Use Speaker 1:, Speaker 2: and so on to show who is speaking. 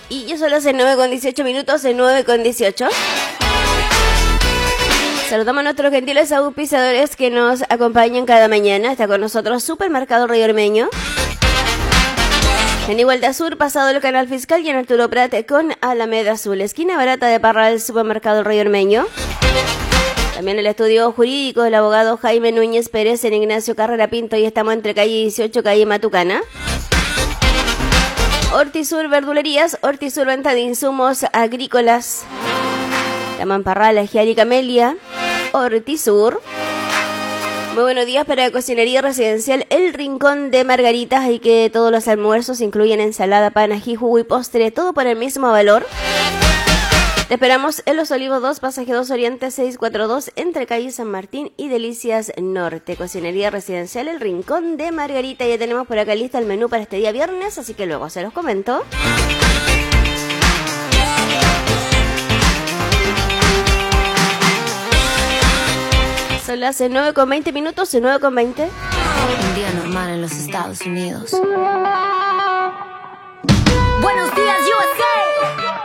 Speaker 1: Y ya son las 9:18, en 9:18. Saludamos a nuestros gentiles auspiciadores que nos acompañan cada mañana. Está con nosotros Supermercado Río Ormeño. En Igualdad Sur, pasado el Canal Fiscal, y en Arturo Prat con Alameda Azul, esquina barata de Parral, Supermercado Río Ormeño. También el estudio jurídico del abogado Jaime Núñez Pérez en Ignacio Carrera Pinto, y estamos entre calle 18, calle Matucana. Hortisur Verdulerías, Hortisur venta de insumos agrícolas. Llaman Parral, Ajiar y Camelia. Hortisur. Muy buenos días para Cocinería Residencial El Rincón de Margaritas, y que todos los almuerzos incluyen ensalada, pan, ají, jugo y postre, todo por el mismo valor. Te esperamos en Los Olivos 2, Pasaje 2 Oriente 642, entre calle San Martín y Delicias Norte. Cocinería Residencial El Rincón de Margarita. Ya tenemos por acá lista el menú para este día viernes, así que luego se los comento. Son las 9:20 minutos, 9:20.
Speaker 2: Un día normal en los Estados Unidos. Buenos días.